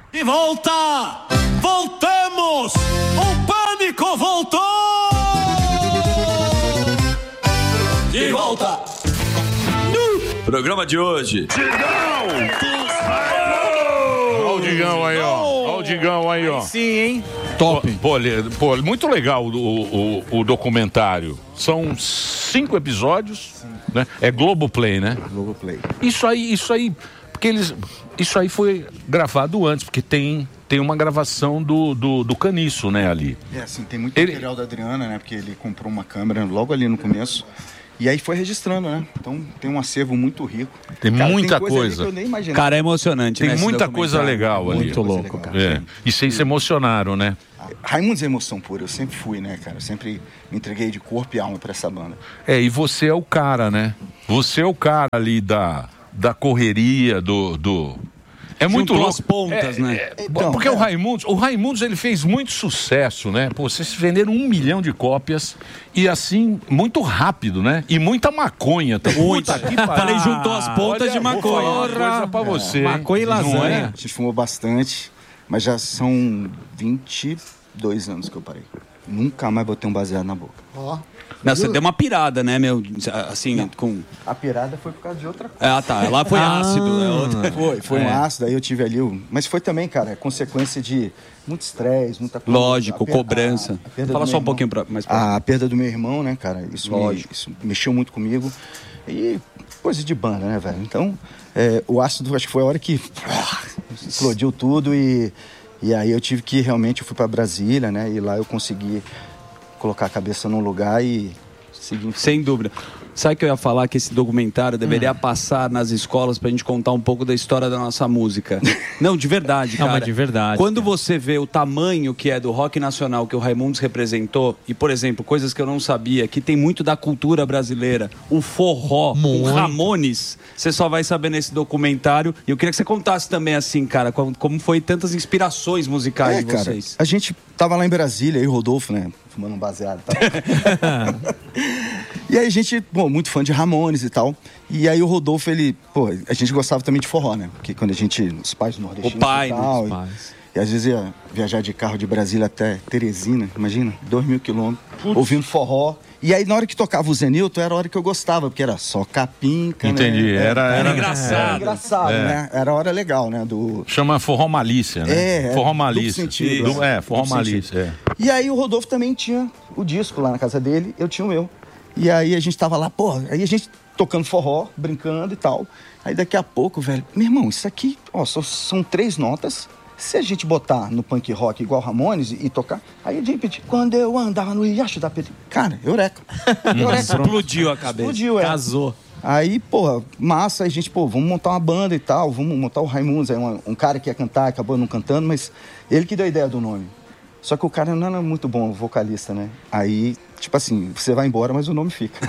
De volta! Voltamos! O pânico voltou! De volta! Programa de hoje. Olha o Digão aí, ó. Olha o Digão aí, ó. Sim, hein? Top. Pô, muito legal o documentário. São 5 episódios, né? É Globoplay, né? Globoplay. Isso aí, porque isso aí foi gravado antes, porque tem uma gravação do Caniço, né, ali. É, assim, tem muito material da Adriana, né? Porque ele comprou uma câmera logo ali no começo. E aí foi registrando, né? Então tem um acervo muito rico. Tem muita coisa. Ali que eu nem imaginei. Cara, é emocionante, Tem né? muita coisa legal ali. Muito louco, cara. É. E vocês se emocionaram, né? Raimundos é emoção pura, eu sempre fui, né, cara? Eu sempre me entreguei de corpo e alma pra essa banda. É, e você é o cara, né? Você é o cara ali da correria, do... É muito louco. As pontas, né? Então, porque o Raimundos ele fez muito sucesso, né? Pô, vocês venderam 1 milhão de cópias e assim, muito rápido, né? E muita maconha também. Muita. Falei, juntou as pontas de maconha. Vou falar uma coisa pra você. Maconha e lasanha. A gente fumou bastante, mas já são 22 anos que eu parei. Nunca mais botei um baseado na boca. Não, você deu uma pirada, né, meu? Assim, Não. com... A pirada foi por causa de outra coisa. Ah, tá. Lá foi ácido, né? Foi um ácido, aí eu tive ali Mas foi também, cara, consequência de muito estresse, muita coisa. Lógico, cobrança. Fala só um pouquinho mais pra... A perda do meu irmão, né, cara? Isso mexeu muito comigo. E coisa de banda, né, velho? Então, o ácido, acho que foi a hora que explodiu tudo e aí eu tive que realmente, eu fui pra Brasília, né? E lá eu consegui colocar a cabeça num lugar e seguir. Sem dúvida. Sabe que eu ia falar que esse documentário deveria passar nas escolas pra gente contar um pouco da história da nossa música. Não, de verdade, cara. Não, mas de verdade. Quando você vê o tamanho que é do rock nacional que o Raimundos representou, e, por exemplo, coisas que eu não sabia, que tem muito da cultura brasileira, o forró, o Ramones, você só vai saber nesse documentário. E eu queria que você contasse também, assim, cara, como foi tantas inspirações musicais de vocês. Cara, a gente tava lá em Brasília, aí o Rodolfo, né, fumando um baseado e tal. E aí a gente, muito fã de Ramones e tal. E aí o Rodolfo, a gente gostava também de forró, né? Porque quando os pais do nordestinos o pai, e tal, dos pais. E às vezes ia viajar de carro de Brasília até Teresina, imagina, 2.000 quilômetros, ouvindo forró. E aí na hora que tocava o Zenilton, era a hora que eu gostava, porque era só capinca, Entendi, né? era engraçado. Era engraçado, né? Era a hora legal, né? Chama Forró Malícia, né? Forró Malícia. Sentido, Forró Malícia, E aí o Rodolfo também tinha o disco lá na casa dele, eu tinha o meu. E aí a gente tava lá, aí a gente tocando forró, brincando e tal. Aí daqui a pouco, velho, meu irmão, isso aqui, são 3 notas. Se a gente botar no punk rock igual Ramones e tocar, aí de repente, quando eu andava no Riacho da Pedra, cara, eureka. Explodiu a cabeça. Explodiu, Casou. Aí, massa, aí a gente, vamos montar uma banda e tal, vamos montar o Raimundos. Aí um cara que ia cantar, acabou não cantando, mas ele que deu a ideia do nome. Só que o cara não era muito bom vocalista, né? Aí, tipo assim, você vai embora, mas o nome fica.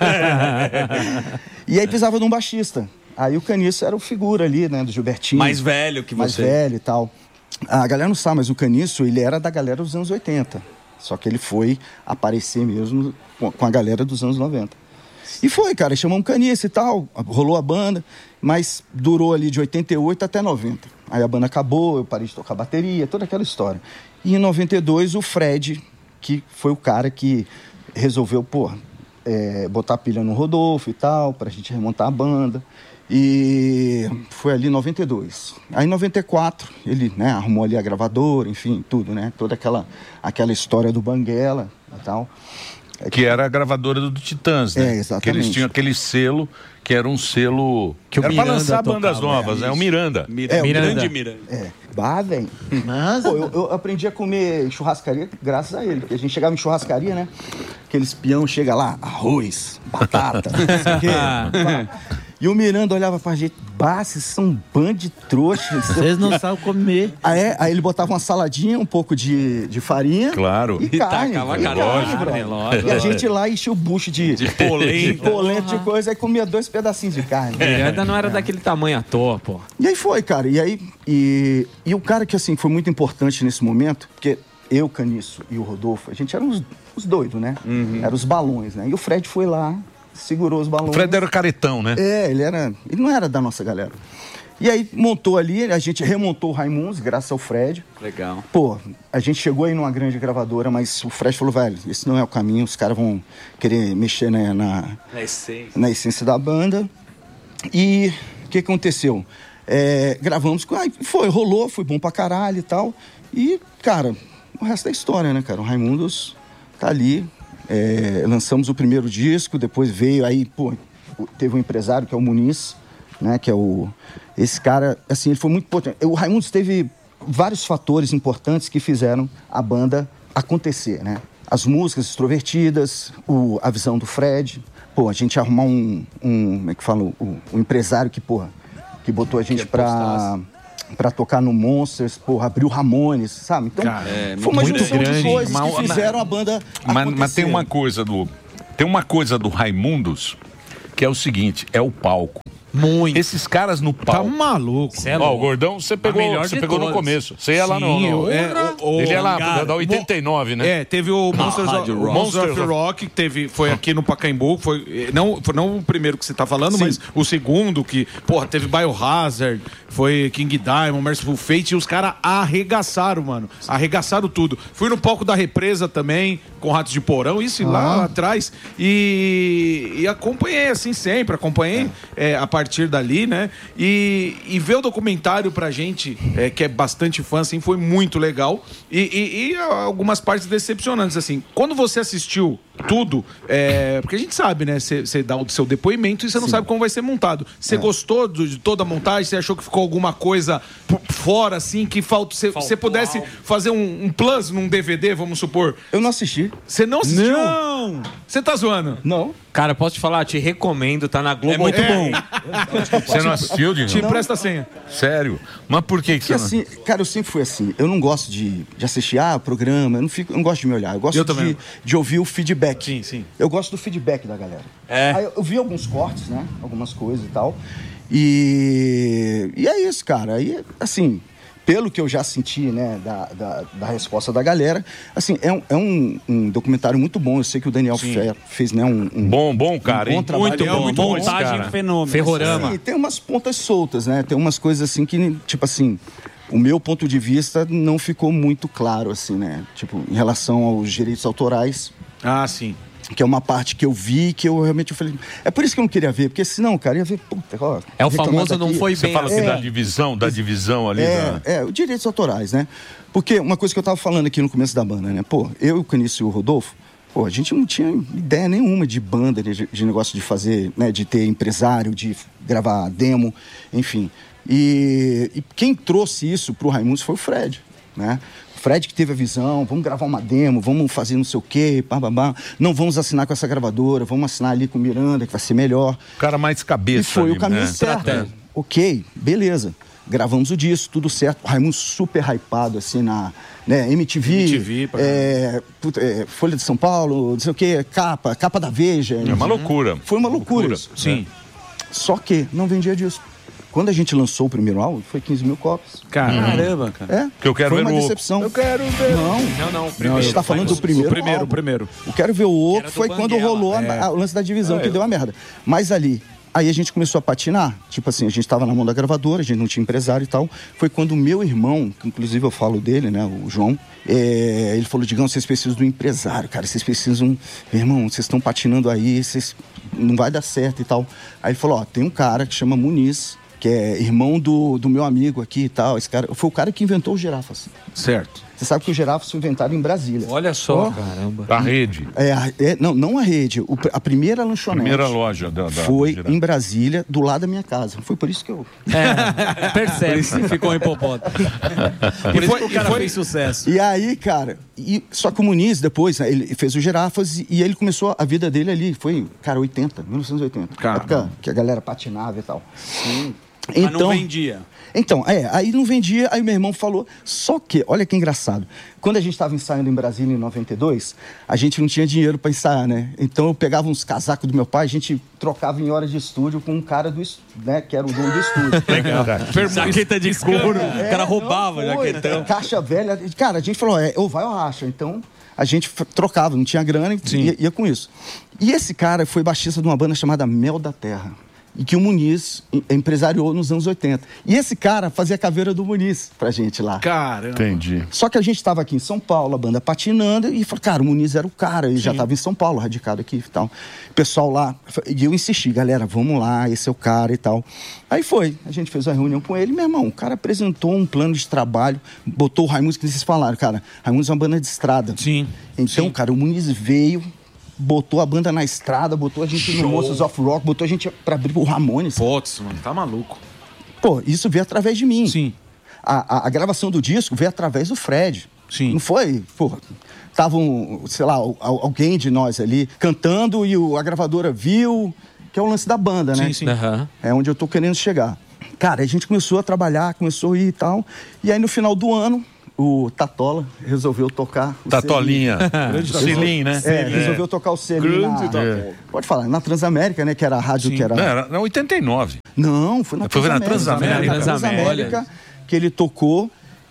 E aí precisava de um baixista. Aí o Caniço era o figura ali, né, do Gilbertinho. Mais velho que você. Mais velho e tal. A galera não sabe, mas o Caniço, ele era da galera dos anos 80. Só que ele foi aparecer mesmo com a galera dos anos 90. E foi, cara, chamamos Caniço e tal, rolou a banda, mas durou ali de 88 até 90. Aí a banda acabou, eu parei de tocar bateria, toda aquela história. E em 92, o Fred, que foi o cara que resolveu, botar pilha no Rodolfo e tal, pra gente remontar a banda. E foi ali em 92. Aí em 94, ele, né, arrumou ali a gravadora, enfim, tudo, né? Toda aquela história do Banguela e tal. Que era a gravadora do Titãs, né? Exatamente. Que eles tinham aquele selo, que era um selo... Que o era pra Miranda lançar bandas tocava, novas, né? O Miranda. Miranda. Velho. Mas... eu aprendi a comer churrascaria graças a ele. Porque a gente chegava em churrascaria, né? Aqueles peão chega lá, arroz, batata, não sei o quê. E o Miranda olhava pra gente, vocês são um bando de trouxas. Vocês não sabem comer. Aí ele botava uma saladinha, um pouco de farinha. Claro. E carne. tacava E a gente lá enchia o bucho de polenta, de coisa, aí comia 2 pedacinhos de carne. Miranda não era daquele tamanho à toa, pô. E aí foi, cara. E o cara que, assim, foi muito importante nesse momento, porque eu, Caniço e o Rodolfo, a gente era os doidos, né? Eram os balões, né? E o Fred foi lá, segurou os balões. O Fred era caretão, né? Ele não era da nossa galera. E aí montou ali, a gente remontou o Raimundos, graças ao Fred. Legal. Pô, a gente chegou aí numa grande gravadora, mas o Fred falou, velho, esse não é o caminho, os caras vão querer mexer, né, na essência da banda. E o que aconteceu? Gravamos, rolou, foi bom pra caralho e tal. E, cara, o resto da história, né, cara? O Raimundos tá ali, lançamos o primeiro disco, depois veio aí, pô, teve um empresário que é o Muniz, né, que é esse cara, assim, ele foi muito importante. O Raimundos teve vários fatores importantes que fizeram a banda acontecer, né? As músicas extrovertidas, a visão do Fred, pô, a gente arrumar como é que fala, um empresário que, porra, que botou a gente pra tocar no Monsters, porra, abriu Ramones, sabe? Então, foi uma junção de coisas que fizeram a banda acontecer. Mas tem uma coisa do Raimundos que é o seguinte, é o palco. Muito. Esses caras no palco. Tá maluco. Ó, o Gordão, você pegou no começo. Você ia lá no... Ele ia lá, da 89, né? Teve o Monsters of Rock, que foi aqui no Pacaembu. Não o primeiro que você tá falando, mas o segundo, que, porra, teve Biohazard, foi King Diamond, Merciful Fate, e os caras arregaçaram, mano. Arregaçaram tudo. Fui no palco da Represa também, com Ratos de Porão, isso lá atrás. E acompanhei, assim, sempre. Acompanhei a partir dali, né? E ver o documentário pra gente, que é bastante fã, assim, foi muito legal. E algumas partes decepcionantes, assim. Quando você assistiu tudo, porque a gente sabe, né? Você dá o seu depoimento e você não sabe como vai ser montado. Você gostou de toda a montagem? Você achou que ficou alguma coisa fora, assim, que falta? Você pudesse fazer um plus num DVD, vamos supor? Eu não assisti. Você não assistiu? Não! Você tá zoando? Não. Cara, posso te falar? Te recomendo, tá na Globo. É muito bom. Você não assistiu, Dinho? Te presta a senha. Sério? Mas por que você não... assim, cara, eu sempre fui assim. Eu não gosto de assistir programa, eu não gosto de me olhar. Eu gosto de ouvir o feedback. Sim. Eu gosto do feedback da galera. Aí eu vi alguns cortes, né? Algumas coisas e tal. E é isso, cara. Aí, assim, pelo que eu já senti, né, da resposta da galera, assim, é um documentário muito bom. Eu sei que o Daniel fez, né, bom, cara, bom trabalho. Muito bom. Montagem fenômeno. Ferrorama. Sim, tem umas pontas soltas, né? Tem umas coisas assim que, tipo assim, o meu ponto de vista não ficou muito claro, assim, né? Tipo, em relação aos direitos autorais. Ah, sim. Que é uma parte que eu vi, que eu realmente falei... É por isso que eu não queria ver, porque senão, cara, ia ver... Puta, ó, o famoso não foi Você bem. fala assim da divisão ali. Os direitos autorais, né? Porque uma coisa que eu tava falando aqui no começo da banda, né? Pô, eu, o Canício e o Rodolfo, pô, a gente não tinha ideia nenhuma de banda, de negócio de fazer, né? De ter empresário, de gravar demo, enfim. E quem trouxe isso pro Raimundos foi o Fred, né? Fred que teve a visão, vamos gravar uma demo, vamos fazer não sei o quê, não vamos assinar com essa gravadora, vamos assinar ali com o Miranda, que vai ser melhor. O cara mais cabeça. E foi ali, o caminho certo. Ok, beleza. Gravamos o disco, tudo certo. O Raimundo super hypado, assim, na MTV Folha de São Paulo, não sei o quê, capa da Veja. É uma loucura. Foi uma loucura. Sim. Só que não vendia disco. Quando a gente lançou o primeiro álbum, foi 15 mil cópias. Caramba, cara. Que eu quero foi ver uma o... decepção. Eu quero ver. Não. A gente tá falando do primeiro. O primeiro. Eu quero ver o outro. Foi quando rolou o lance da divisão, que deu a merda. Mas ali, aí a gente começou a patinar. Tipo assim, a gente tava na mão da gravadora, a gente não tinha empresário e tal. Foi quando o meu irmão, que inclusive eu falo dele, né, o João, ele falou: Digão, vocês precisam do empresário, cara. Vocês precisam... Meu irmão, vocês estão patinando aí, não vai dar certo e tal. Aí ele falou: tem um cara que chama Muniz, que é irmão do meu amigo aqui e tal. Esse cara foi o cara que inventou os girafas. Certo. Você sabe que os girafas foi inventado em Brasília. Olha só, caramba. A rede. Não a rede. A primeira lanchonete. Primeira loja foi em Brasília, do lado da minha casa. Foi por isso que eu... Percebe. Ficou em popota. Por isso que o cara fez sucesso. E aí, cara... Só que o Muniz, depois, né, ele fez os girafas e ele começou a vida dele ali. Foi, cara, 1980. Época que a galera patinava e tal. Sim. Então, mas não vendia. Então, aí não vendia, aí meu irmão falou, só que, olha que engraçado, quando a gente estava ensaiando em Brasília em 92, a gente não tinha dinheiro para ensaiar, né? Então eu pegava uns casacos do meu pai, a gente trocava em horas de estúdio com um cara né, que era o dono do estúdio. Legal. Jaqueta de couro, o cara roubava jaquetão. Caixa velha, cara, a gente falou, ou vai ou racha, então... A gente trocava, não tinha grana e ia com isso. E esse cara foi baixista de uma banda chamada Mel da Terra. e que o Muniz empresariou nos anos 80. E esse cara fazia a caveira do Muniz pra gente lá. Caramba. Entendi. Só que a gente estava aqui em São Paulo, a banda patinando, e falou, cara, o Muniz era o cara, ele já estava em São Paulo, radicado aqui e tal. O pessoal lá, e eu insisti, galera, vamos lá, esse é o cara e tal. Aí foi, a gente fez uma reunião com ele, meu irmão, o cara apresentou um plano de trabalho, botou o Raimundos, que vocês falaram, cara, Raimundos é uma banda de estrada. Sim. Então, cara, o Muniz veio, botou a banda na estrada, botou a gente no Monsters of Rock, botou a gente pra abrir o Ramones. Putz, mano, tá maluco. Pô, isso veio através de mim. Sim. A gravação do disco veio através do Fred. Sim. Não foi, porra, estavam, sei lá, alguém de nós ali cantando e a gravadora viu, que é o lance da banda, né? Sim, sim. Aham. É onde eu tô querendo chegar. Cara, a gente começou a trabalhar, começou a ir e tal, e aí no final do ano, o Tatola resolveu tocar o Tatolinha. Selim, né? resolveu tocar o Selim pode falar, na Transamérica, né, que era a rádio que era... Não, era 89. Não, foi na Transamérica. Transamérica. Que ele tocou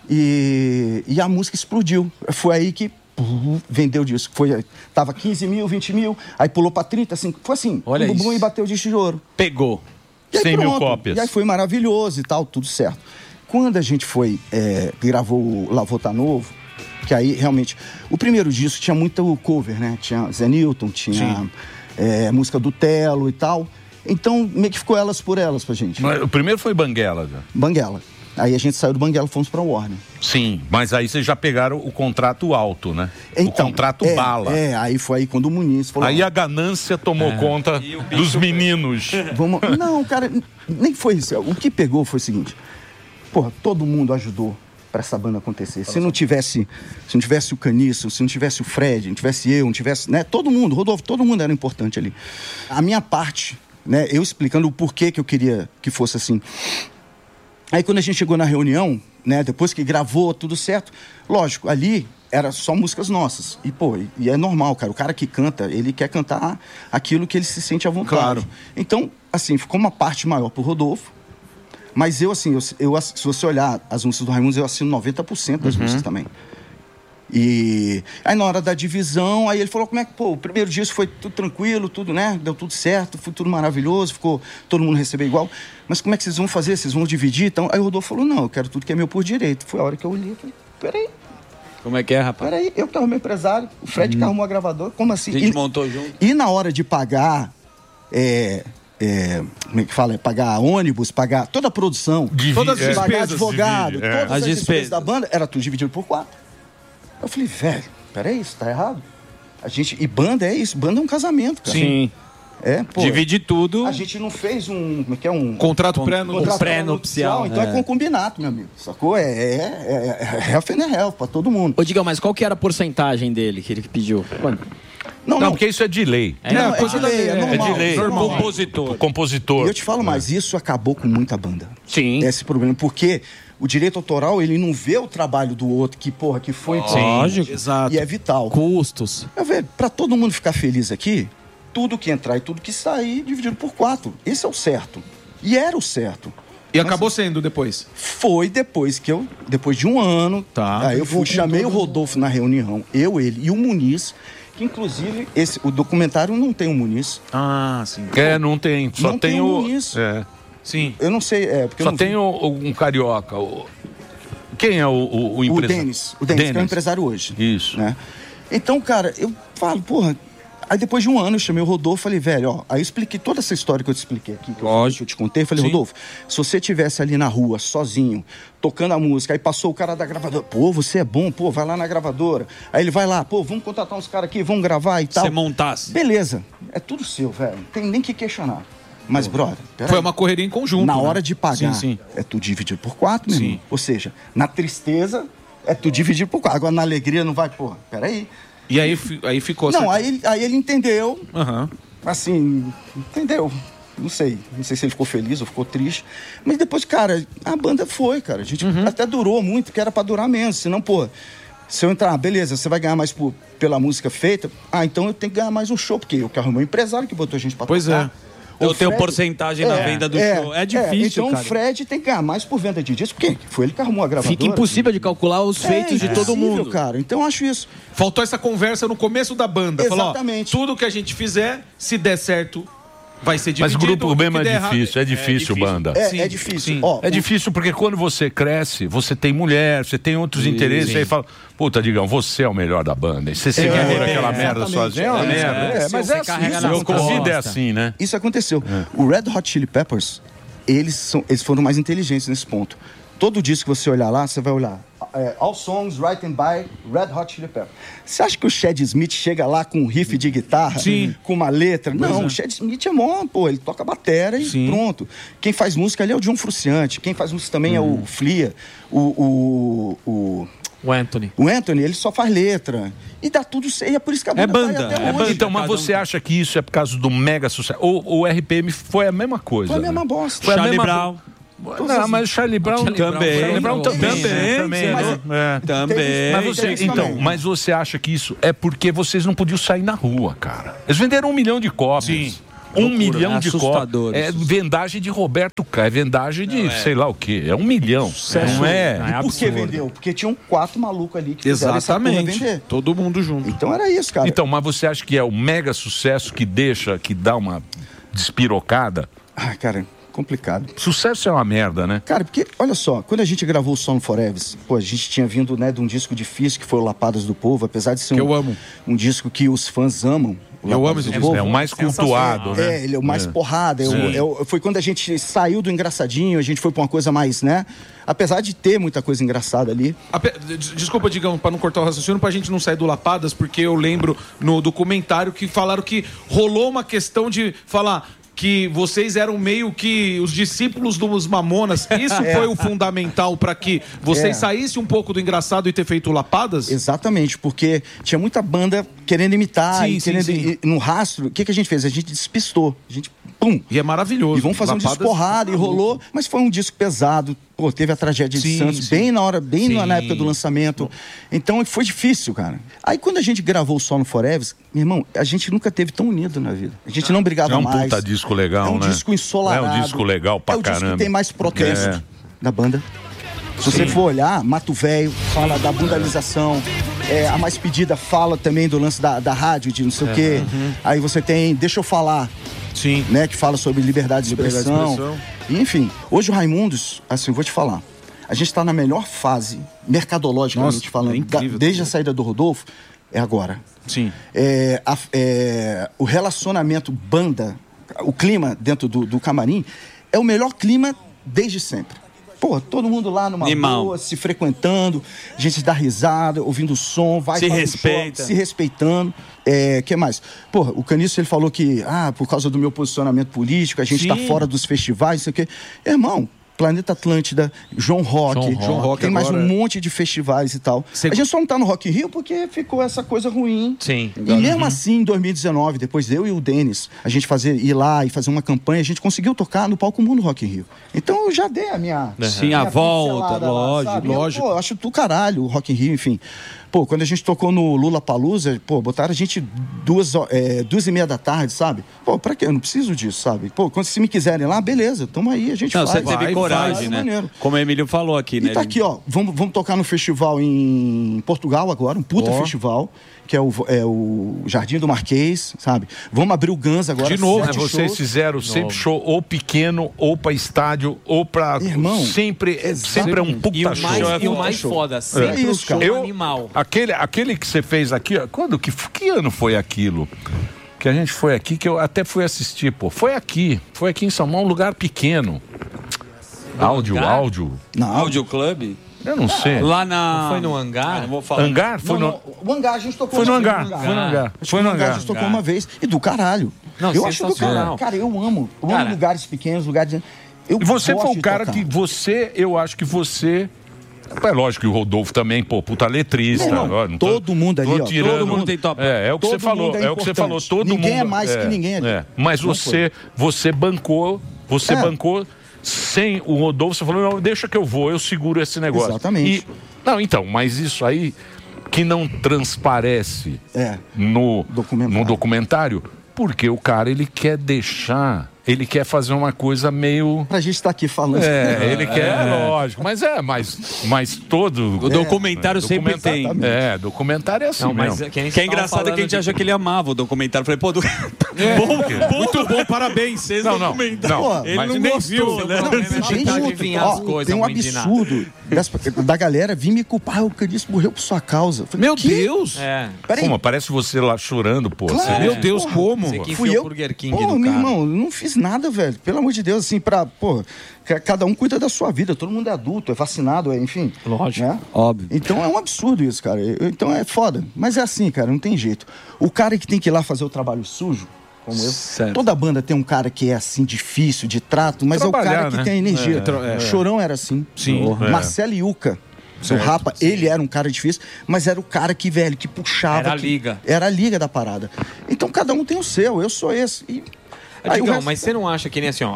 e a música explodiu. Foi aí que vendeu o disco. Tava 15 mil, 20 mil, aí pulou pra 30, assim, foi assim, Olha bum, isso. e bateu o disco de ouro. Pegou. E aí 100 mil pronto. cópias. E aí foi maravilhoso e tal, tudo certo. Quando a gente foi, gravou o Lavô Tá Novo, que aí realmente... O primeiro disco tinha muito cover, né? Tinha Zé Newton, tinha música do Telo e tal. Então, meio que ficou elas por elas pra gente. Mas o primeiro foi Banguela, já. Banguela. Aí a gente saiu do Banguela e fomos pra Warner. Sim, mas aí vocês já pegaram o contrato alto, né? Então, o contrato bala. Aí foi aí quando o Muniz falou... Aí a ganância tomou conta dos meninos. Não, cara, nem foi isso. O que pegou foi o seguinte... Porra, todo mundo ajudou pra essa banda acontecer. Se não tivesse o Caniço, se não tivesse o Fred, não tivesse eu, não tivesse... Né, todo mundo, Rodolfo, todo mundo era importante ali. A minha parte, né, eu explicando o porquê que eu queria que fosse assim... Aí quando a gente chegou na reunião, né, depois que gravou tudo certo, lógico, ali era só músicas nossas. E, pô, e é normal, cara, o cara que canta, ele quer cantar aquilo que ele se sente à vontade. Claro. Então, assim, ficou uma parte maior pro Rodolfo, mas eu, assim, se você olhar as músicas do Raimundos, eu assino 90% das músicas também. E aí na hora da divisão, aí ele falou, como é que, o primeiro disco foi tudo tranquilo, tudo, né, deu tudo certo, foi tudo maravilhoso, ficou todo mundo receber igual, mas como é que vocês vão fazer? Vocês vão dividir? Então, aí o Rodolfo falou, não, eu quero tudo que é meu por direito. Foi a hora que eu olhei e falei, peraí, Como é que é, rapaz? peraí, eu que arrumei empresário, o Fred que arrumou a gravadora, como assim? A gente montou junto. E na hora de pagar, como é que fala? Pagar ônibus, pagar toda a produção, Todas as pagar despesas. advogado, divide, todas As as despesas despesas da banda, era tudo dividido por 4. Eu falei, velho, peraí, isso tá errado. E banda é isso, banda é um casamento, cara. Sim. Divide tudo. A gente não fez um Contrato pré-nupcial. pré-nupcial, então é concubinato, meu amigo. Sacou? Health and health pra todo mundo. Ô, Digão, mas qual que era a porcentagem dele que ele pediu? Quanto? Não, Porque isso é de lei. é de lei, é normal. É de lei. Normal. O compositor. E eu te falo mais, isso acabou com muita banda. Sim. Esse problema, porque o direito autoral, ele não vê o trabalho do outro que foi Lógico. Exato. e é vital. Custos. Eu vejo, pra todo mundo ficar feliz aqui, tudo que entrar e tudo que sair, dividido por 4. Esse é o certo. E era o certo. E acabou sendo depois. Foi depois de um ano, Tá. aí eu chamei o Rodolfo na reunião, ele e o Muniz, que inclusive o documentário não tem o Muniz. Ah, sim. Não tem. Só Não tem tem o. Muniz. Sim. Eu não sei, porque eu Só não tem vi. um carioca. Quem é o O empresário? Denis, que é o empresário hoje. Isso. Né? Então, cara, eu falo, porra. Aí depois de um ano eu chamei o Rodolfo e falei, velho, ó, aí eu expliquei toda essa história que eu te expliquei aqui, que eu te contei. Eu falei, Rodolfo, se você estivesse ali na rua, sozinho, tocando a música, aí passou o cara da gravadora, pô, você é bom, pô, vai lá na gravadora. Aí ele vai lá, pô, vamos contratar uns caras aqui, vamos gravar e tal. Você montasse. Beleza, é tudo seu, velho, não tem nem que questionar. Mas, brother, peraí. Foi uma correria em conjunto. Na né? hora de pagar, Sim. é tudo dividido por 4, meu Sim. irmão. Ou seja, na tristeza, é tudo dividido por 4. Agora, na alegria, não vai, porra, peraí. E aí ficou... Não, aí ele entendeu, Aham. assim, entendeu? Não sei se ele ficou feliz ou ficou triste. Mas depois, cara, a banda foi, cara. A gente até durou muito, que era pra durar menos. Senão, pô, se eu entrar, beleza, você vai ganhar mais pela música feita. Então eu tenho que ganhar mais um show, porque eu quero arrumar um empresário que botou a gente pra Pois tocar. Eu tenho porcentagem na venda do show. É difícil, então cara. o Fred tem que ganhar mais por venda de disco, porque foi ele que arrumou a gravadora. Fica impossível de calcular os feitos de todo impossível, mundo. cara. Então eu acho isso. Faltou essa conversa no começo da banda. Exatamente. Falou, ó, tudo que a gente fizer, se der certo, vai ser Mas dividido. grupo mesmo o que é der errado- difícil, é difícil, banda. É difícil. Ó, É difícil porque quando você cresce, você tem mulher, você tem outros interesses, aí fala, puta, Digão, você é o melhor da banda. E você segura aquela merda sozinho, é uma merda. Mas é assim, a vida é assim, né? Isso aconteceu. O Red Hot Chili Peppers, eles foram mais inteligentes nesse ponto. Todo disco que você olhar lá, você vai olhar All Songs Written by Red Hot Chili Peppers. Você acha que o Chad Smith chega lá com um riff de guitarra, com uma letra? Não, o Chad Smith é mó, pô, ele toca bateria e pronto. Quem faz música ali é o John Frusciante, quem faz música também é o Flea, o Anthony. O Anthony, ele só faz letra. E dá tudo certo. E é por isso que a banda tá aí até hoje. Então, mas você acha que isso é por causa do mega sucesso? O RPM foi a mesma coisa. Foi a mesma bosta. Foi a Charlie mesma... Brown. Não, mas o Charlie Brown também. Charlie Brown também. Mas você acha que isso é porque vocês não podiam sair na rua, cara? Eles venderam 1 milhão de cópias. 1 milhão de cópias. É vendagem de Roberto Carlos, é vendagem de sei lá o quê. É 1 milhão. Não é? E por que vendeu? Porque tinham 4 malucos ali que fizeram essa porra vender. Todo mundo junto. Então era isso, cara. Então, mas você acha que é o mega sucesso que deixa, que dá uma despirocada? Ah, cara, complicado. Sucesso é uma merda, né? Cara, porque, olha só, quando a gente gravou o Song Forever, pô, a gente tinha vindo, né, de um disco difícil que foi o Lapadas do Povo, apesar de ser um disco que os fãs amam. Eu amo esse disco. É o mais cultuado, né? Ele é o mais porrada. Foi quando a gente saiu do engraçadinho, a gente foi pra uma coisa mais, né? Apesar de ter muita coisa engraçada ali. Desculpa, Digão, pra não cortar o raciocínio, pra gente não sair do Lapadas, porque eu lembro no documentário que falaram que rolou uma questão de falar que vocês eram meio que os discípulos dos Mamonas. Isso foi o fundamental para que vocês saíssem um pouco do engraçado e ter feito Lapadas? Exatamente, porque tinha muita banda querendo imitar querendo ir no rastro. O que a gente fez? A gente despistou. A gente, pum. E é maravilhoso. E vamos fazer Lapadas, um disco porrada e rolou, mas foi um disco pesado. Pô, teve a tragédia de Santos bem na hora, na época do lançamento. Então foi difícil, cara. Aí quando a gente gravou o Song Forever, meu irmão, a gente nunca teve tão unido na vida. A gente não brigava mais. É um puta disco legal, né? É um disco ensolarado. É um disco legal pra caramba. É o disco que tem mais protesto da banda. Se você for olhar, Mato Velho fala da bundalização. A Mais Pedida fala também do lance da rádio, de não sei o quê. Aí você tem Deixa Eu Falar. Sim. Né, que fala sobre liberdade de expressão. E, enfim, hoje o Raimundos, assim, vou te falar, a gente está na melhor fase, mercadologicamente falando, desde a saída do Rodolfo, é agora. Sim. O relacionamento banda, o clima dentro do camarim, é o melhor clima desde sempre. Pô, todo mundo lá numa boa, se frequentando, a gente dá risada, ouvindo som, vai se respeita. Se respeitando. Que mais? Pô, o Caniço, ele falou que, por causa do meu posicionamento político, a gente tá fora dos festivais, não sei o quê. Irmão, Planeta Atlântida, João Rock, tem mais um monte de festivais e tal. A gente só não tá no Rock in Rio porque ficou essa coisa ruim. Sim. E mesmo assim, em 2019, depois eu e o Denis, a gente ir lá e fazer uma campanha, a gente conseguiu tocar no Palco Mundo Rock in Rio. Então eu já dei a minha... Sim, a volta, lógico. Eu acho do caralho o Rock in Rio, enfim. Pô, quando a gente tocou no Lollapalooza, pô, botaram a gente 2h30 da tarde, sabe? Pô, pra quê? Eu não preciso disso, sabe? Pô, quando se me quiserem lá, beleza, tamo aí, a gente faz. Você teve coragem, né? Maneiro. Como o Emílio falou aqui, né? E tá aqui, ó, vamos tocar no festival em Portugal agora, um puta festival, que é o Jardim do Marquês, sabe? Vamos abrir o Guns agora. De novo, né? Vocês fizeram sempre show ou pequeno, ou pra estádio, ou pra... Irmão, sempre é um puta show. E o mais foda, sempre o show animal. Aquele que você fez aqui, que ano foi aquilo? Que a gente foi aqui, que eu até fui assistir, pô. Foi aqui em São Paulo, um lugar pequeno. Áudio. Não. Áudio Club? Eu não sei. Lá na... Foi no Hangar? Não vou falar. Hangar? O Hangar a gente tocou. Foi no Hangar. Foi no Hangar. A gente tocou uma vez. E do caralho. Eu acho do caralho. Cara, eu amo. Eu amo lugares pequenos, lugares... E você foi o cara que eu acho que você... É lógico que o Rodolfo também, pô, puta letrista. Todo mundo ali, ó. Todo mundo tem top. É o que você falou. É o que você falou. Todo mundo. Ninguém é mais que ninguém ali. Mas você bancou. Você bancou sem o Rodolfo. Você falou, não, deixa que eu vou, eu seguro esse negócio. Exatamente. Então, mas isso aí que não transparece no documentário, porque o cara, ele quer deixar... Ele quer fazer uma coisa meio... Pra gente estar aqui falando. Ele quer, lógico. Mas todo... O documentário sempre tem. Documentário é assim não, mas mesmo. que é engraçado que a gente achou que ele amava o documentário. Falei, pô, Muito bom, parabéns. Vocês Não. Ele Mas não nem gostou, viu, né? Tem um absurdo da galera vir me culpar. O Caniço morreu por sua causa. Falei, Meu Deus! Peraí. Como? Parece você lá chorando, pô. Claro, Meu Deus, como? Você que Fui enfiou eu. o Burger King Pô, no meu cara. irmão, não fiz nada, velho. Pelo amor de Deus, assim, cada um cuida da sua vida. Todo mundo é adulto, é vacinado, enfim. Lógico. Né? Óbvio. Então é um absurdo isso, cara. Então é foda. Mas é assim, cara, não tem jeito. O cara que tem que ir lá fazer o trabalho sujo, como eu. Certo. Toda banda tem um cara que é assim, difícil, de trato, mas é o cara que tem energia. Chorão era assim. Sim. Marcelo Iuca. O Rapa, ele era um cara difícil, mas era o cara que, velho, que puxava. Era a liga. Era a liga da parada. Então cada um tem o seu, eu sou esse. Digão, mas você não acha que nem assim, ó,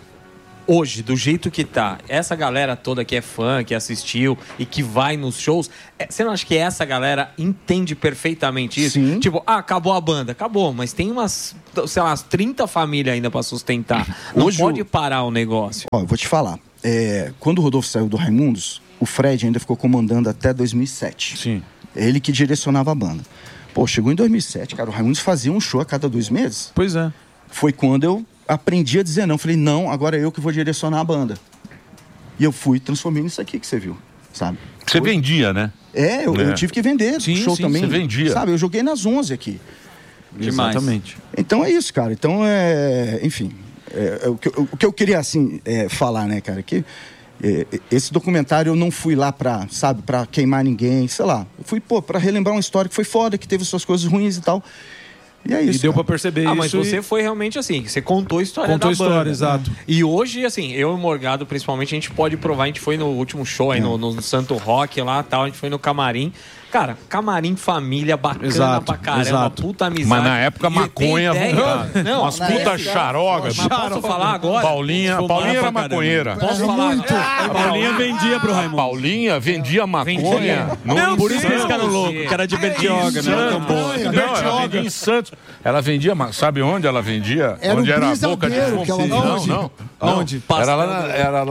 hoje, do jeito que tá, essa galera toda que é fã, que assistiu e que vai nos shows, você não acha que essa galera entende perfeitamente isso? Sim. Tipo, acabou a banda, acabou, mas tem umas, sei lá, umas 30 famílias ainda pra sustentar. Não Hoje pode parar o negócio. Ó, eu vou te falar. Quando o Rodolfo saiu do Raimundos, o Fred ainda ficou comandando até 2007. Sim. Ele que direcionava a banda. Pô, chegou em 2007, cara, o Raimundos fazia um show a cada 2 meses. Pois é. Foi quando eu aprendi a dizer não. Falei, não, agora é eu que vou direcionar a banda. E eu fui transformando isso aqui que você viu, sabe? Você vendia, né? Eu tive que vender Sim, show sim, também. você vendia. Sabe, eu joguei nas 11 aqui. Demais. Exatamente. Então é isso, cara. Então enfim, o que eu queria, assim, falar, né, cara, que esse documentário eu não fui lá pra queimar ninguém, sei lá. Eu fui, pra relembrar uma história que foi foda, que teve suas coisas ruins e tal. E é isso. E deu cara. pra perceber isso. Mas você foi realmente assim, você contou a história Contou da a história, banda. exato. E hoje, assim, eu e o Morgado, principalmente, a gente pode provar, a gente foi no último show aí no Santo Rock lá, tal, a gente foi no camarim. Cara, camarim família, bacana Exato, pra caramba, exato. puta amizade. Mas na época, E maconha, tem ideia- Não, umas puta charogas. mas posso falar agora? Paulinha era maconheira. Posso falar? A Paulinha vendia pro A Raimundo. Paulinha vendia maconha. Não, Por isso que eles ficaram loucos, que era de Bertioga, né? Não, ela vendia em Santos. Ela vendia, sabe onde ela vendia? Era onde um era a boca de brisadeiro fumo? que ela vendia. Não. Onde? Era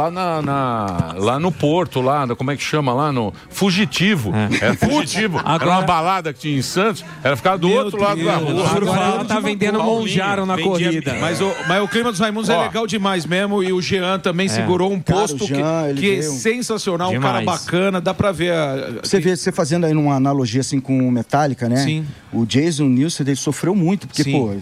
lá no Porto, como é que chama lá? No Fugitivo. Era Fugitivo. Era uma balada que tinha em Santos. Ela ficava do outro lado da rua. Agora ela tá vendendo Monjaro na corrida. Mas o clima dos Raimundos é legal demais mesmo. E o Jean também segurou um Cara, posto o Jean, ele que é veio. sensacional. Um Demais. cara bacana. Dá pra ver Você vê você fazendo aí uma analogia assim com o Metallica, né? Sim. O Jason Newsted, ele sofreu muito, porque, Sim.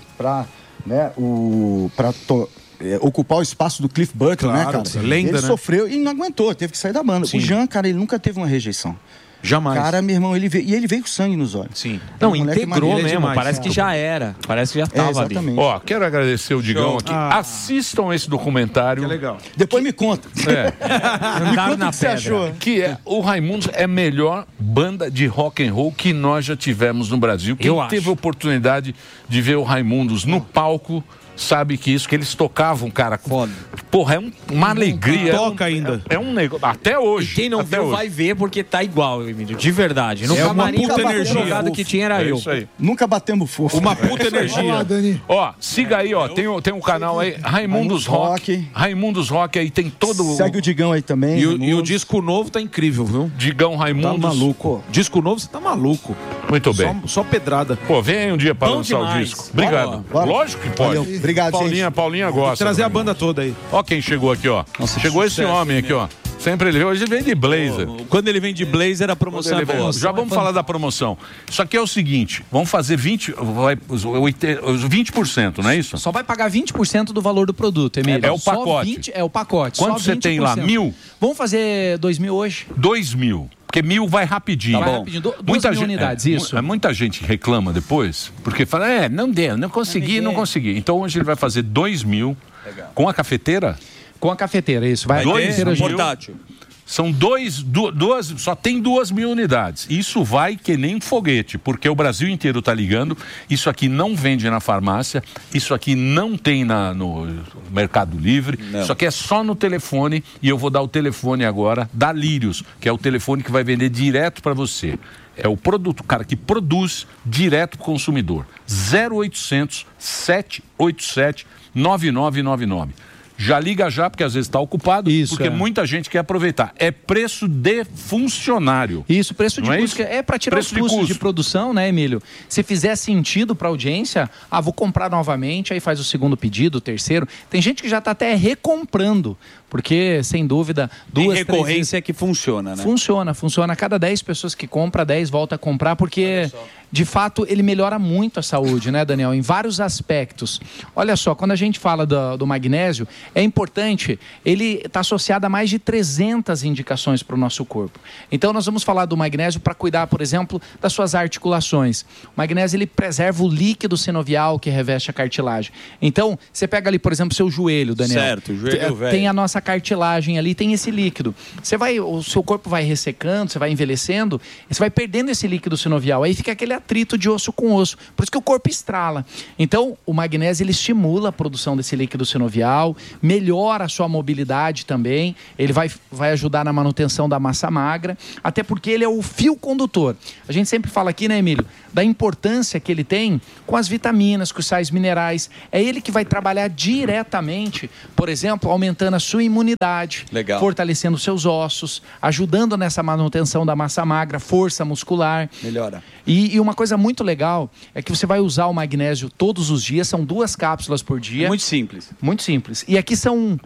ocupar o espaço do Cliff Burton, Claro, né, cara? lenda, ele né? sofreu e não aguentou, teve que sair da banda. Sim. O Jean, cara, ele nunca teve uma rejeição. Jamais. Cara, meu irmão, ele veio com sangue nos olhos. Sim. Não, Um moleque integrou maneiro, mesmo, demais, parece que já era. Parece que já tava ali. exatamente. Ó, quero agradecer o Digão aqui. Assistam esse documentário. Que legal. Depois me conta. Andaram Quanto na que você pedra. achou? Que o Raimundos é a melhor banda de rock and roll que nós já tivemos no Brasil. Quem Eu acho. teve a oportunidade de ver o Raimundos no palco sabe que eles tocavam, cara. Foda. Porra, é uma alegria. Toca ainda. É um negócio. Até hoje. Quem não até viu hoje. vai ver porque tá igual, Emílio. De verdade. No É uma camarim, puta o energia. jogado que tinha era É eu. isso aí. Nunca batemos fofo. Uma puta Olha lá, energia. Dani. Ó, siga aí, ó. Tem um canal aí, Raimundos Rock. Raimundos Rock aí tem todo Segue o Digão aí também. E o Raimundo. disco novo tá incrível, viu? Digão Tá Raimundos. maluco. Disco novo, você tá maluco. Muito bem. Só pedrada. Pô, vem aí um dia pra Bom lançar o demais. disco. Obrigado. Bora. Lógico que pode. Valeu. Obrigado, Paulinha gosta. Trazer a também. banda toda aí. Ó quem chegou aqui, ó. Chegou esse homem aqui, ó. Sempre ele hoje vem de blazer. Quando ele vem de blazer, a promoção é boa. Já vamos falar da promoção. Só que é o seguinte, vamos fazer 20%, não é isso? Só vai pagar 20% do valor do produto, Emílio. É o Só pacote. 20, é o pacote. Quanto só você tem lá? 20%. 1.000? Vamos fazer 2.000 hoje? 2.000. Porque 1.000 vai rapidinho. Tá bom. Rapidinho, 2.000 unidades, isso. Muita gente reclama depois, porque fala, não deu, não consegui. Então hoje ele vai fazer 2.000 com a cafeteira. Com a cafeteira, isso. Vai Dois cafeteira mil. Portátil. São só tem 2.000 unidades. Isso vai que nem um foguete, porque o Brasil inteiro está ligando. Isso aqui não vende na farmácia, isso aqui não tem no Mercado Livre, isso aqui é só no telefone. E eu vou dar o telefone agora da Lírios, que é o telefone que vai vender direto para você. É o produto, cara, que produz direto para o consumidor. 0800 787 9999. Já liga já, porque às vezes está ocupado, Isso, porque muita gente quer aproveitar. É preço de funcionário. Isso, preço de custo. É para tirar preço os custos de produção, né, Emílio? Se fizer sentido para a audiência, vou comprar novamente, aí faz o segundo pedido, o terceiro. Tem gente que já está até recomprando, porque, sem dúvida, duas, recorrência que funciona, né? Funciona. A cada 10 pessoas que compra, 10 volta a comprar, porque, de fato, ele melhora muito a saúde, né, Daniel? Em vários aspectos. Olha só, quando a gente fala do magnésio, é importante, ele está associado a mais de 300 indicações para o nosso corpo. Então, nós vamos falar do magnésio para cuidar, por exemplo, das suas articulações. O magnésio, ele preserva o líquido sinovial que reveste a cartilagem. Então, você pega ali, por exemplo, seu joelho, Daniel. Certo, o joelho velho. Tem a nossa cartilagem ali, tem esse líquido. O seu corpo vai ressecando, você vai envelhecendo, você vai perdendo esse líquido sinovial. Aí fica aquele atrito de osso com osso. Por isso que o corpo estrala. Então, o magnésio, ele estimula a produção desse líquido sinovial, melhora a sua mobilidade também, ele vai ajudar na manutenção da massa magra, até porque ele é o fio condutor. A gente sempre fala aqui, né, Emílio, da importância que ele tem com as vitaminas, com os sais minerais. É ele que vai trabalhar diretamente, por exemplo, aumentando a sua imunidade, fortalecendo seus ossos, ajudando nessa manutenção da massa magra, força muscular. Melhora. E uma coisa muito legal é que você vai usar o magnésio todos os dias, são 2 cápsulas por dia. Muito simples. Muito simples. E aqui são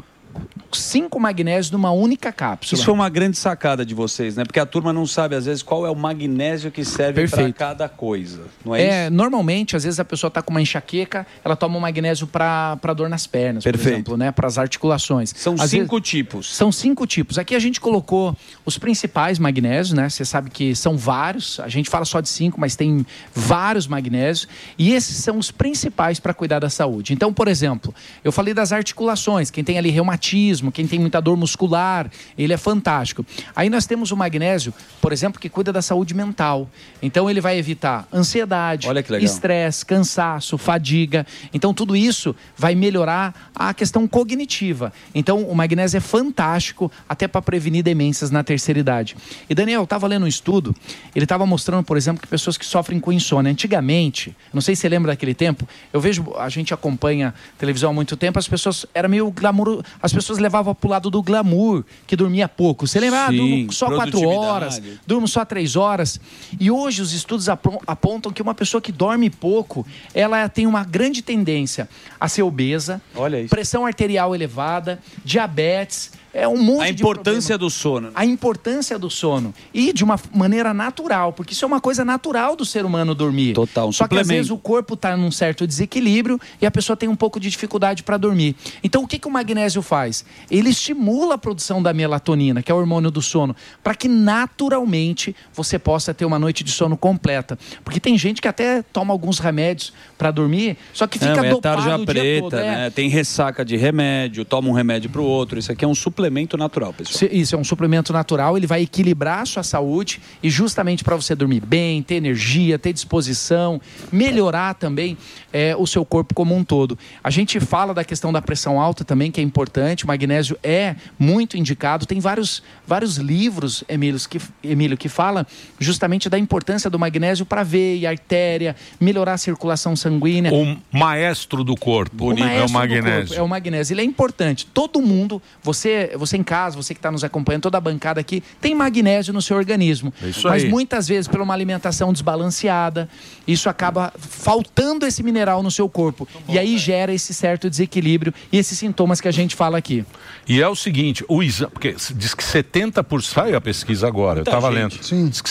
5 magnésios numa única cápsula. Isso foi uma grande sacada de vocês, né? Porque a turma não sabe, às vezes, qual é o magnésio que serve para cada coisa. Não é isso? Normalmente, às vezes, a pessoa está com uma enxaqueca, ela toma um magnésio para dor nas pernas, por exemplo, né? Para as articulações. São 5 tipos. São 5 tipos. Aqui a gente colocou os principais magnésios, né? Você sabe que são vários. A gente fala só de 5, mas tem vários magnésios. E esses são os principais para cuidar da saúde. Então, por exemplo, eu falei das articulações. Quem tem ali reumatismo, quem tem muita dor muscular, ele é fantástico. Aí nós temos o magnésio, por exemplo, que cuida da saúde mental. Então ele vai evitar ansiedade, estresse, cansaço, fadiga. Então tudo isso vai melhorar a questão cognitiva. Então o magnésio é fantástico até para prevenir demências na terceira idade. E Daniel, eu estava lendo um estudo, ele estava mostrando, por exemplo, que pessoas que sofrem com insônia, antigamente, não sei se você lembra daquele tempo, eu vejo, a gente acompanha televisão há muito tempo, as pessoas, era meio glamour, as pessoas levavam pro lado do glamour, que dormia pouco. Você lembra? Durmo só 4 horas, durmo só 3 horas. E hoje os estudos apontam que uma pessoa que dorme pouco, ela tem uma grande tendência a ser obesa, pressão arterial elevada, diabetes, um monte de A importância do sono. A importância do sono. E de uma maneira natural, porque isso é uma coisa natural do ser humano dormir. Total, Só que às vezes o corpo está num certo desequilíbrio e a pessoa tem um pouco de dificuldade para dormir. Então o que o magnésio faz? Ele estimula a produção da melatonina, que é o hormônio do sono, para que naturalmente você possa ter uma noite de sono completa. Porque tem gente que até toma alguns remédios para dormir, só que fica dopado tarja o preta, dia todo. né? Tem ressaca de remédio, toma um remédio para o outro. Isso aqui é um suplemento natural, pessoal. Isso é um suplemento natural, ele vai equilibrar a sua saúde e justamente para você dormir bem, ter energia, ter disposição, melhorar também o seu corpo como um todo. A gente fala da questão da pressão alta também, que é importante, o magnésio é muito indicado, tem vários livros, Emílio, que fala justamente da importância do magnésio para a veia, artéria, melhorar a circulação sanguínea. O maestro do corpo é o magnésio. É o magnésio, ele é importante. Todo mundo, você em casa, você que está nos acompanhando, toda a bancada aqui, tem magnésio no seu organismo. Mas muitas vezes, por uma alimentação desbalanceada, isso acaba faltando esse mineral no seu corpo. E aí gera esse certo desequilíbrio e esses sintomas que a gente fala aqui. E é o seguinte, o exame, porque diz que 70%, saiu a pesquisa agora, eu estava lendo, diz que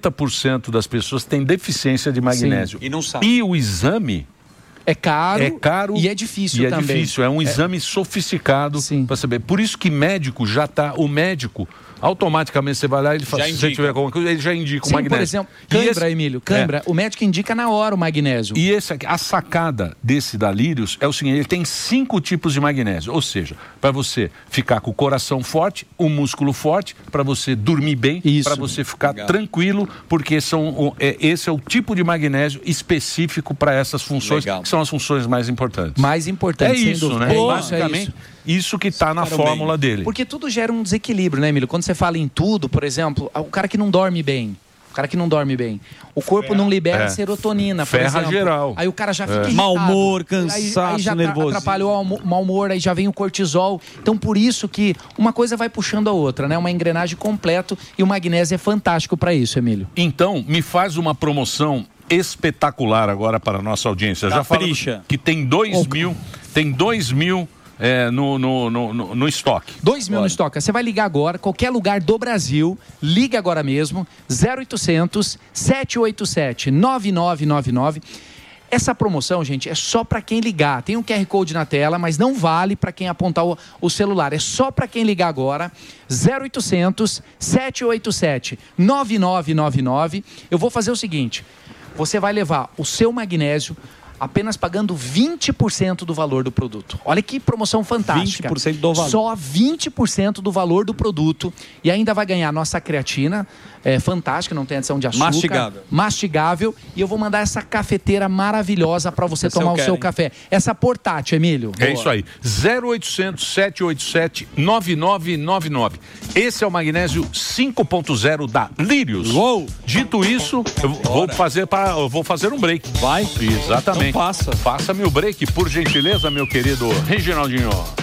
70% das pessoas têm deficiência de magnésio. Sim. E não sabe. E o exame... É caro e é difícil também. Difícil, é um exame sofisticado para saber. Por isso que o médico, automaticamente você vai lá e ele fala, se você tiver alguma coisa, ele já indica o magnésio. Por exemplo, cãibra, Emílio, o médico indica na hora o magnésio. E a sacada desse da Lírios é o seguinte, ele tem 5 tipos de magnésio, ou seja, para você ficar com o coração forte, o músculo forte, para você dormir bem, para você ficar tranquilo, porque esse é o tipo de magnésio específico para essas funções, que são as funções mais importantes. Mais importantes, sem dúvida. Né? Basicamente, isso que está na fórmula dele. Porque tudo gera um desequilíbrio, né, Emílio? Quando você fala em tudo, por exemplo, o cara que não dorme bem, O cara que não dorme bem. O corpo não libera serotonina, por Ferra exemplo. geral. Aí o cara já fica irritado. Mau humor, cansaço, aí já nervoso. atrapalhou o mau humor, aí já vem o cortisol. Então, por isso que uma coisa vai puxando a outra, né? Uma engrenagem completa e o magnésio é fantástico para isso, Emílio. Então, me faz uma promoção espetacular agora para a nossa audiência. Já falei que tem 2 mil, no estoque. 2 mil no estoque. Você vai ligar agora, qualquer lugar do Brasil, liga agora mesmo, 0800 787 9999. Essa promoção, gente, é só para quem ligar. Tem um QR Code na tela, mas não vale para quem apontar o celular. É só para quem ligar agora, 0800 787 9999. Eu vou fazer o seguinte, você vai levar o seu magnésio apenas pagando 20% do valor do produto. Olha que promoção fantástica. 20% do valor. Só 20% do valor do produto. E ainda vai ganhar nossa creatina, fantástica, não tem adição de açúcar. Mastigável. E eu vou mandar essa cafeteira maravilhosa para você tomar o seu café. Essa portátil, Emílio. É isso aí. 0800 787 9999. Esse é o magnésio 5.0 da Lírios. Dito isso, eu vou fazer um break. Vai? Exatamente. Então Faça-me o break, por gentileza, meu querido Reginaldinho.